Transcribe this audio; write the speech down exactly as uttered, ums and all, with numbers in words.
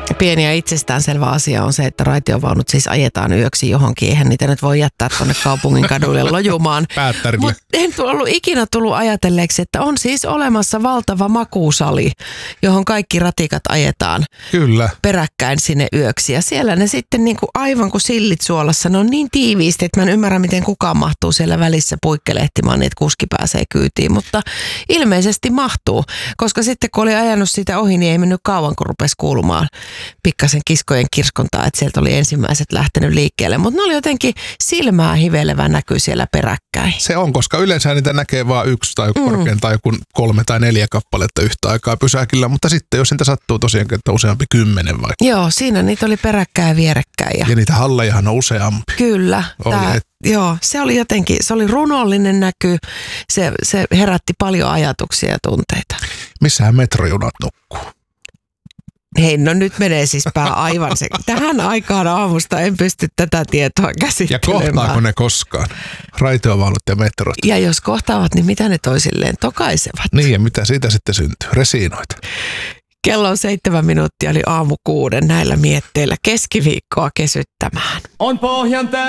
Pieni ja itsestäänselvä asia on se, että raitiovaunut siis ajetaan yöksi johonkin. Eihän niitä nyt voi jättää tuonne kaupungin kaduille lojumaan. Päättärille. Mutta en ollut ikinä tullut ajatelleeksi, että on siis olemassa valtava makuusali, johon kaikki ratikat ajetaan Kyllä. peräkkäin sinne yöksi. Ja siellä ne sitten niin kuin aivan kuin sillit suolassa, ne on niin tiiviisti, että mä en ymmärrä, miten kukaan mahtuu siellä välissä puikkelehtimaan, niin että kuski pääsee kyytiin. Mutta ilmeisesti mahtuu, koska sitten kun oli ajanut sitä ohi, niin ei mennyt kauan, kun rupesi kuulumaan pikkasen kiskojen kirskontaa, että sieltä oli ensimmäiset lähtenyt liikkeelle. Mutta ne oli jotenkin silmää hivelevä näky siellä peräkkäin. Se on, koska yleensä niitä näkee vain yksi tai mm. korkeintaan joku kolme tai neljä kappaletta yhtä aikaa pysäkillä, mutta sitten jos niitä sattuu tosiaan, että useampi kymmenen vaikka. Joo, siinä niitä oli peräkkäin ja vierekkäin. Ja, ja niitä hallejahan on useampi. Kyllä. Tää, et... Joo, se oli jotenkin, se oli runollinen näky, se, se herätti paljon ajatuksia ja tunteita. Missähän metrojunat nukkuu? Hei, no nyt menee siis pää aivan se. Tähän aikaan aamusta en pysty tätä tietoa käsittelemään. Ja kohtaako ne koskaan? Raitiovaunut ja metrot. Ja jos kohtaavat, niin mitä ne toisilleen tokaisevat? Niin, ja mitä siitä sitten syntyy? Resiinoita. Kello on seitsemän minuuttia, eli aamu kuuden näillä mietteillä keskiviikkoa kesyttämään. On pohjan